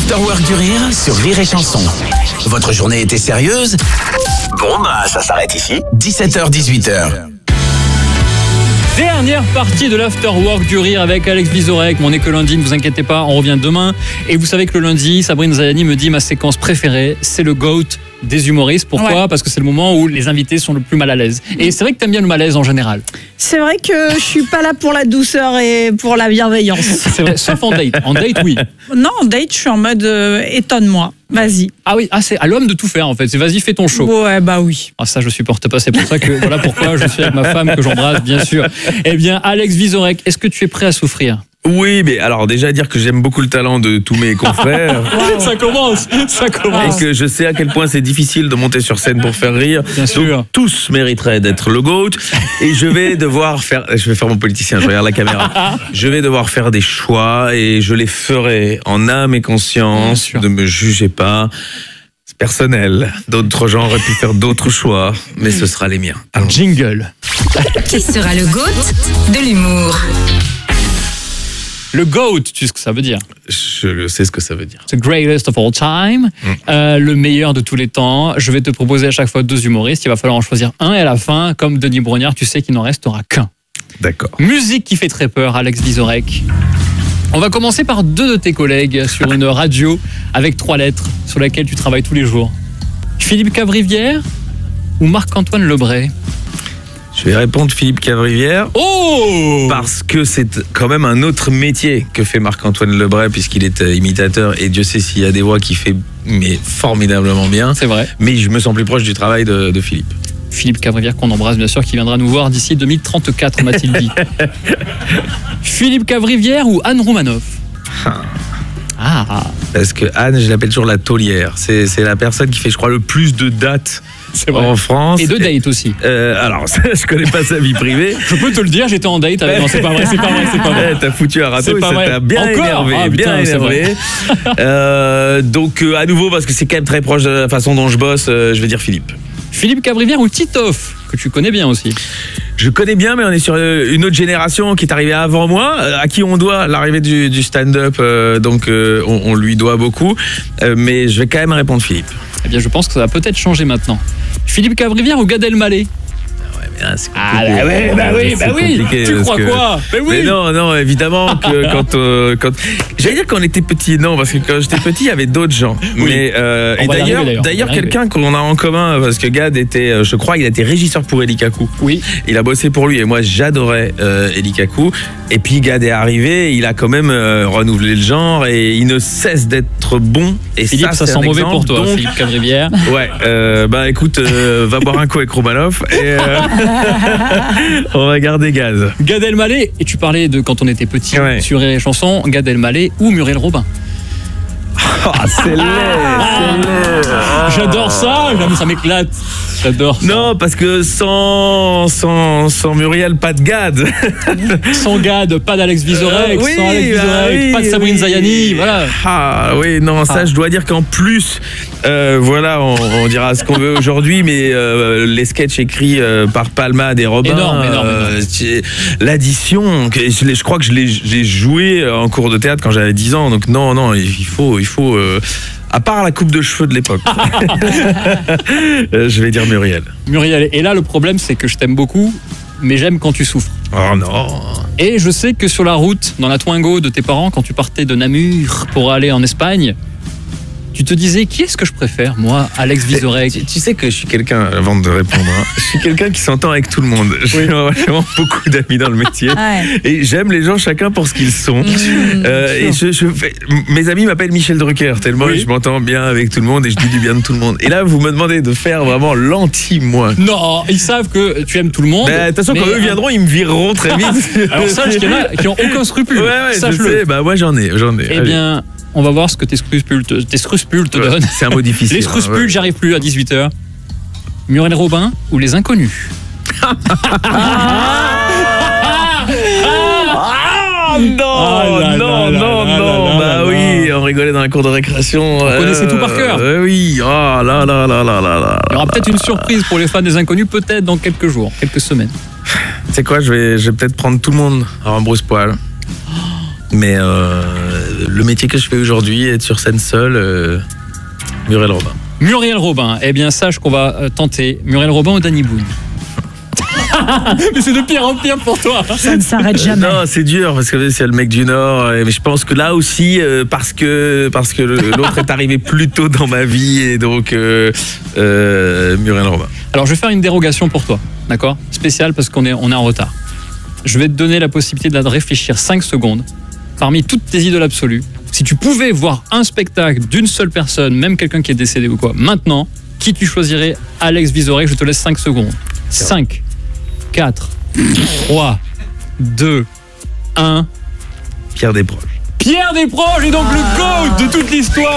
l'Afterwork du Rire sur Rire et Chanson. Votre journée était sérieuse? Bon, bah, ça s'arrête ici. 17h-18h. Dernière partie de l'Afterwork du Rire avec Alex Vizorek. On n'est que lundi, ne vous inquiétez pas, on revient demain. Et vous savez que le lundi, Sabrine Zayani me dit ma séquence préférée, c'est le GOAT des humoristes. Pourquoi ? Parce que c'est le moment où les invités sont le plus mal à l'aise. Et c'est vrai que t'aimes bien le malaise en général. C'est vrai que je suis pas là pour la douceur et pour la bienveillance. C'est vrai, sauf en date. En date, oui. Non, en date, je suis en mode étonne-moi. Vas-y. Ah oui, c'est à l'homme de tout faire en fait. C'est vas-y, fais ton show. Ouais, bah oui. Ah ça, je supporte pas. C'est pour ça que voilà pourquoi je suis avec ma femme que j'embrasse, bien sûr. Eh bien, Alex Vizorek, est-ce que tu es prêt à souffrir ? Oui, mais alors déjà dire que j'aime beaucoup le talent de tous mes confrères. Ça commence. Et que je sais à quel point c'est difficile de monter sur scène pour faire rire. Bien sûr. Donc, tous mériteraient d'être le GOAT. Et je vais devoir faire mon politicien, je regarde la caméra. Je vais devoir faire des choix et je les ferai en âme et conscience. Ne me jugez pas. C'est personnel. D'autres gens auraient pu faire d'autres choix, mais ce sera les miens. Alors, jingle. Qui sera le GOAT de l'humour ? Le GOAT, tu sais ce que ça veut dire ? Je sais ce que ça veut dire. The greatest of all time, le meilleur de tous les temps. Je vais te proposer à chaque fois 2 humoristes. Il va falloir en choisir un et à la fin, comme Denis Brognard, tu sais qu'il n'en restera qu'un. D'accord. Musique qui fait très peur, Alex Vizorek. On va commencer par 2 de tes collègues sur une radio avec 3 lettres sur laquelle tu travailles tous les jours. Philippe Cavrivière ou Marc-Antoine Lebray ? Je vais répondre Philippe Cavrivière. Oh ! Parce que c'est quand même un autre métier que fait Marc-Antoine Lebray, puisqu'il est imitateur, et Dieu sait s'il y a des voix qu'il fait mais formidablement bien. C'est vrai. Mais je me sens plus proche du travail de Philippe. Philippe Cavrivière qu'on embrasse bien sûr, qui viendra nous voir d'ici 2034, m'a-t-il dit. Philippe Cavrivière ou Anne Roumanoff ? Parce que Anne, je l'appelle toujours la taulière. C'est la personne qui fait, je crois, le plus de dates en France. Et de dates aussi. Alors, je connais pas sa vie privée. Je peux te le dire, j'étais en date avec... Non, c'est pas vrai. T'as foutu un râteau et ça t'a bien énervé. Donc, à nouveau, parce que c'est quand même très proche de la façon dont je bosse, je vais dire Philippe. Philippe Cavrivière ou Titoff, que tu connais bien aussi. Je connais bien, mais on est sur une autre génération qui est arrivée avant moi, à qui on doit l'arrivée du stand-up, donc on lui doit beaucoup. Mais je vais quand même répondre Philippe. Eh bien, je pense que ça va peut-être changer maintenant. Philippe Cavrivière ou Gad Elmaleh ? C'est compliqué. Tu crois quoi ? Mais non, évidemment que quand j'allais dire quand on était petit, non, parce que quand j'étais petit, il y avait d'autres gens. Oui. Mais et d'ailleurs quelqu'un qu'on a en commun, parce que Gad était, je crois, il a été régisseur pour Eli Kaku. Oui. Il a bossé pour lui et moi j'adorais Eli Kaku. Et puis Gad est arrivé, il a quand même renouvelé le genre et il ne cesse d'être bon. Et Philippe, ça sent mauvais pour toi, donc... Philippe Cavrivière. Ouais, écoute, va boire un coup avec Roumanoff et on va garder Gad. Gad Elmaleh, et tu parlais de quand on était petit sur Rire et Chanson, Gad Elmaleh ou Muriel Robin. C'est laid. J'adore ça m'éclate. J'adore ça. Non, parce que sans Muriel, pas de Gad. Sans Gad, pas d'Alex Vizorek. Sans Alex Vizorek, pas de Sabrine Zayani. Voilà. Ça, je dois dire qu'en plus, on dira ce qu'on veut aujourd'hui, mais les sketchs écrits par Palmade et Robin, énorme. L'addition, je crois que j'ai joué en cours de théâtre quand j'avais 10 ans, donc non, il faut à part la coupe de cheveux de l'époque. Je vais dire Muriel. Et là, le problème, c'est que je t'aime beaucoup, mais j'aime quand tu souffres. Oh non. Et je sais que sur la route, dans la Twingo de tes parents, quand tu partais de Namur pour aller en Espagne, tu te disais, qui est-ce que je préfère, moi, Alex Vizorek ? Tu sais que je suis quelqu'un, avant de répondre, je suis quelqu'un qui s'entend avec tout le monde. J'ai vraiment beaucoup d'amis dans le métier. Et j'aime les gens chacun pour ce qu'ils sont. Et mes amis m'appellent Michel Drucker, tellement je m'entends bien avec tout le monde et je dis du bien de tout le monde. Et là, vous me demandez de faire vraiment l'anti-moi. Non, ils savent que tu aimes tout le monde. De toute façon, quand eux viendront, ils me vireront très vite. Alors sache qu'il y en a qui n'ont aucun scrupule. Je sais, moi j'en ai. Eh bien... On va voir ce que tes scrupules te donnent. C'est un mot difficile. Les scrupules, j'arrive plus à 18h. Muriel Robin ou Les Inconnus ? Non. Bah oui, on rigolait dans la cour de récréation. On connaissait tout par cœur. Oui, là. Il y aura peut-être une surprise pour les fans des Inconnus, peut-être dans quelques jours, quelques semaines. Tu sais quoi, je vais peut-être prendre tout le monde en brousse-poil. Mais le métier que je fais aujourd'hui, être sur scène seul, Muriel Robin. Muriel Robin, eh bien sache qu'on va tenter Muriel Robin ou Danny Boone. Mais c'est de pire en pire pour toi. Ça ne s'arrête jamais. Non, c'est dur parce que c'est le mec du Nord. Mais je pense que là aussi, parce que l'autre est arrivé plus tôt dans ma vie et donc Muriel Robin. Alors je vais faire une dérogation pour toi, d'accord? Spéciale parce qu'on est en retard. Je vais te donner la possibilité de réfléchir 5 secondes parmi toutes tes idoles absolues. Si tu pouvais voir un spectacle d'une seule personne, même quelqu'un qui est décédé ou quoi, maintenant, qui tu choisirais? Alex Vizorek, je te laisse 5 secondes. 5, 4, 3, 2, 1. Pierre Desproges. Pierre Desproges est donc le GOAT de toute l'histoire.